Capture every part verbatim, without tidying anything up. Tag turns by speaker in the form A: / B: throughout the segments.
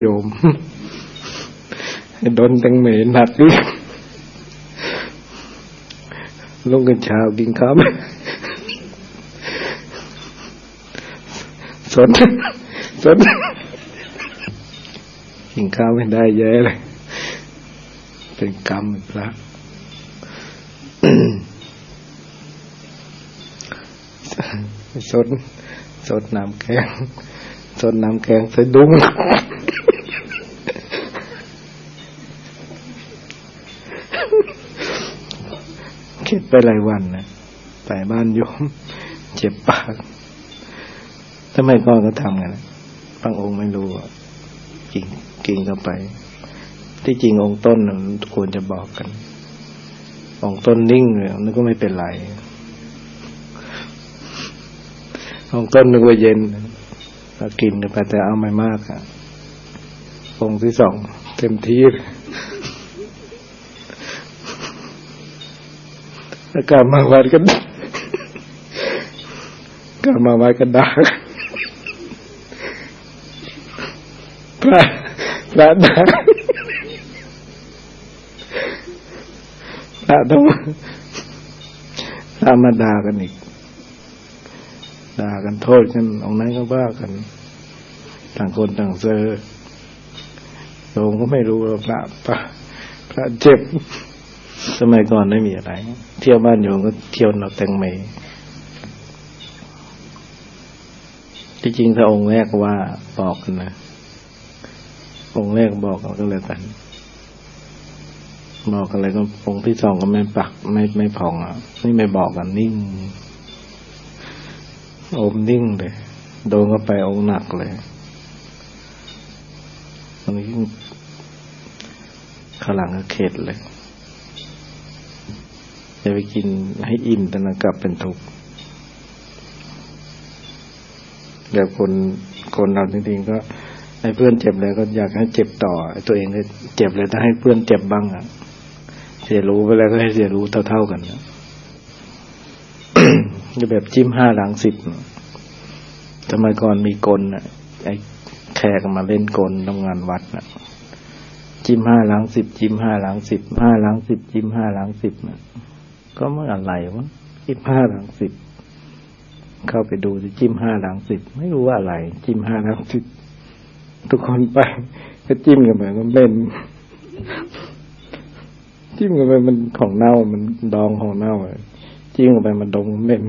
A: โยมโดนแตงเมหนักอีกลงกันเช้ากินข้าวสนสนกินข้าวไม่ได้แย่เลยเป็นกรรมพระสดสดน้ำแกงสดน้ำแกงใส่ดุ้งคิดไปหลายวันนะไปบ้านโยมเจ็บปากทำไมก่อนก็ทำกันนะบางองค์ไม่รู้กินกินเข้าไปที่จริงองค์ต้นควรจะบอกกันองค์ต้นนิ่งเลยนั่นก็ไม่เป็นไรองค์ต้นนึกว่าเย็นก็กินกันไปแต่เอาไม่มากอ่ะองค์ที่สองเต็มที่แล้วกลับมาวัดกันกลับมาวัดกันด่าพระพระด่าพระต้องพระมาด่ากันอีกด่ากันโทษกันองค์นั้นก็ว่ากันต่างคนต่างเซอร์โยมก็ไม่รู้ว่าพระพระพระเจ็บสมัยก่อนไม่มีอะไรเที่ยวบ้านโยมก็เที่ยวหนอกแตงเมที่จริงถ้าองค์แรกว่าบอกกันนะองค์แรกบอกก็เลยกันบอกอะไรก็องค์ที่สองก็ไม่ปักไม่ไม่ผ่องอ่ะนี่ไม่บอกกันนิ่งอมนิ่งเลยโดนก็ไปองค์หนักเลยตรงนี้ข้างหลังก็เข็ดเลยจะไปกินให้อิ่มแต่นั้นกลับเป็นทุกข์เดี๋ยวคนคนเราจริงๆก็ให้เพื่อนเจ็บเลยก็อยากให้เจ็บต่อตัวเองก็เจ็บเลยถ้าให้เพื่อนเจ็บบ้างอ่ะเสียรู้ไปแล้วก็ให้เสียรู้เท่าๆกันนะ จะแบบจิ้มห้าหลังสิบสมัยก่อนมีกลน่ะไอ้แขกมาเล่นกลทำงานวัดน่ะจิ้มห้าหลังสิบจิ้มห้าหลังสิบห้าหลังสิบจิ้มห้าหลังสิบน่ะก็เมื่ออะไรวะจิ้มห้าหลังสิบเข้าไปดูสิจิ้มห้าหลังสิบไม่รู้ว่าอะไรจิ้มห้าหลังสิบทุกคนไปก็จิ้มกันไปมันเป็นจิ้มกันไปมันของเน่ามันดองของเน่าจิ้มกันไปมันดองเหม็น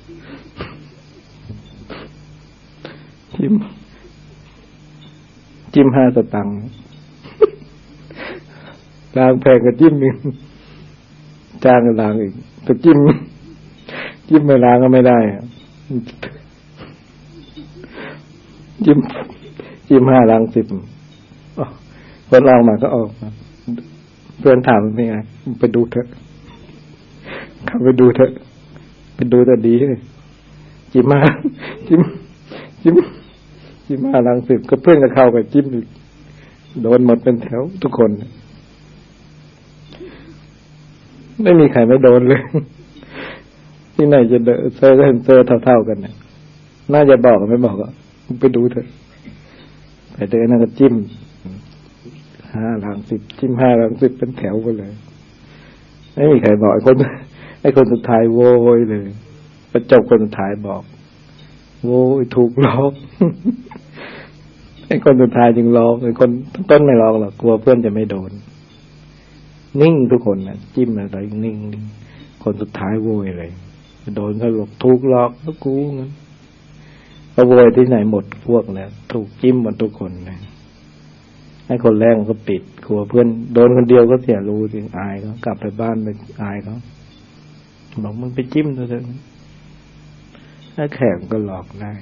A: จิ้มจิ้มห้าสตังค์ล้างแพงก็จิ้มนึงจ้างก็ล้างอีกก็จิ้มจิ้มไม่ล้างก็ไม่ได้จิ้มจิ้มห้าล้างสิบคนล้างมาก็ออกมาเพื่อนถามเป็นไงไปดูเถอะเข้าไปดูเถอะไปดูแต่ดีเลยจิ้มมาจิ้มจิ้มจิ้มห้าล้างสิบก็เพื่อนก็เข้าไปจิ้มอีกโดนหมดเป็นแถวทุกคนไม่มีใครไม่โดนเลยที่ไหนจะเดอเซอร์ก็เห็นเซอร์เท่าๆกันนะน่าจะบอกไม่บอกก็ไปดูเถอะไปเดินนั่นก็จิ้มห้าหลังสิบจิ้มห้าหลังสิบเป็นแถวไปเลยไม่มีใครบอกไอ้คนไอ้คนสุดท้ายโวยเลยประจบคนสุดท้ายบอกโวยถูกหลอกไอ้คนสุดท้ายจึงหลอกไอ้คนต้นไม่หลอกหรอกกลัวเพื่อนจะไม่โดนนิ่งทุกคนนะจิ้มอะไรนิ่งคนสุดท้ายโวยเลยโดนเขาหลอกถูกหลอกแล้วกูงั้นเขาโวยที่ไหนหมดพวกแล้วถูกจิ้มหมดทุกคนนะให้คนแรกมันก็ปิดกลัวเพื่อนโดนคนเดียวก็เสียรู้สิอายเขากลับไปบ้านไปอายเขาบอกมึงไปจิ้มเถอะถ้าแขกก็หลอกได้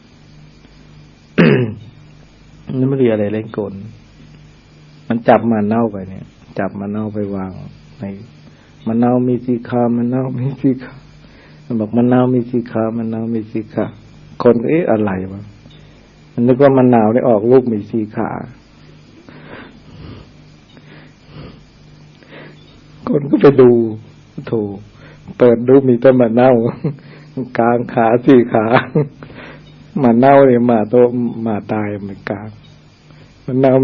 A: นี่ไม่เรียอะไรเล่นกลมันจับมาเน่าไปเนี่ยจับมาเน่าไปวางในมันเน่ามีสีขาวมันเน่ามีสีขาวมันบอกมันเน่ามีสีขาวมันเน่ามีสีขาวคนก็เอ๊ะอะไรวะมันนึกว่ามันหนาวได้ออกลูกมีสีขาคนก็ไปดูโถเปิดดูมีต้นมันเน่ากลางขาสีขามันเน่าเลยมาโตมาตายมันกลางมันเน่า